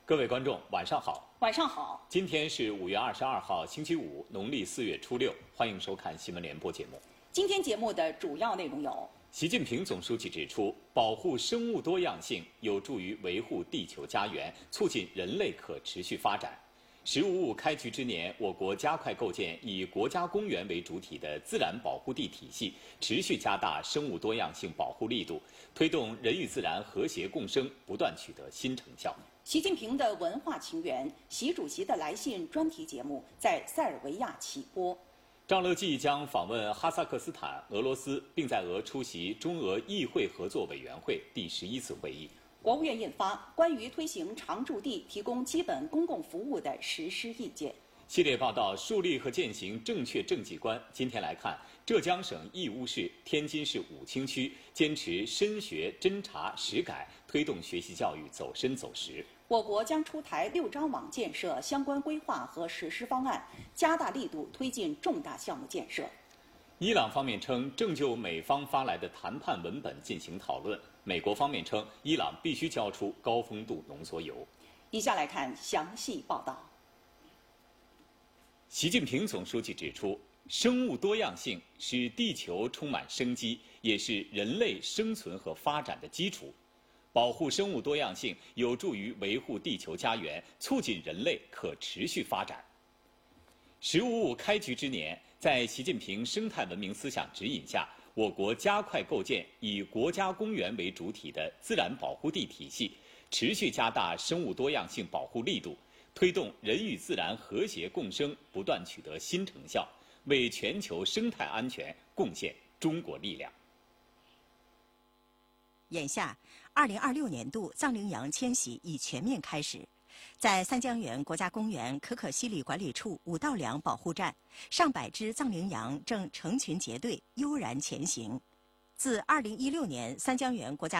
各位观众，晚上好。 晚上好。 今天是5月22号，星期五，农历4月初6。欢迎收看新闻联播节目。 今天节目的主要内容有： 习近平总书记指出，保护生物多样性有助于维护地球家园，促进人类可持续发展。“十五五”开局之年，我国加快构建以国家公园为主体的自然保护地体系，持续加大生物多样性保护力度，推动人与自然和谐共生，不断取得新成效。 习近平的文化情缘，习主席的来信专题节目在塞尔维亚起播。 赵乐际将访问哈萨克斯坦、俄罗斯，并在俄出席中俄议会合作委员会第11次会议。 国务院印发关于推行常住地提供基本公共服务的实施意见。 系列报道树立和践行正确政绩观。今天来看，浙江省义乌市、天津市武清区坚持深学、侦查、实改，推动学习教育走深走实。 我国将出台6招网建设相关规划和实施方案，加大力度推进重大项目建设。 伊朗方面称，正就美方发来的谈判文本进行讨论。美国方面称，伊朗必须交出高丰度浓缩铀。 以下来看详细报道。 习近平总书记指出，生物多样性使地球充满生机，也是人类生存和发展的基础。保护生物多样性有助于维护地球家园，促进人类可持续发展。“十五五”开局之年，在习近平生态文明思想指引下，我国加快构建以国家公园为主体的自然保护地体系，持续加大生物多样性保护力度，推动人与自然和谐共生，不断取得新成效，为全球生态安全贡献中国力量。 眼下，2026年度藏羚羊迁徙已全面开始。在三江源国家公园可可西里管理处五道梁保护站，上百只藏羚羊正成群结队悠然前行。自2016年三江源国家